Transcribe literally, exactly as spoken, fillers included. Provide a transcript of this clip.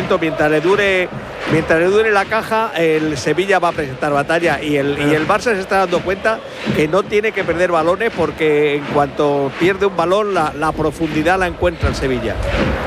insisto, mientras le dure mientras le dure la caja, el Sevilla va a presentar batalla y el, y el Barça se está dando cuenta que no tiene que perder balones, porque en cuanto pierde un balón la, la profundidad la encuentra el Sevilla.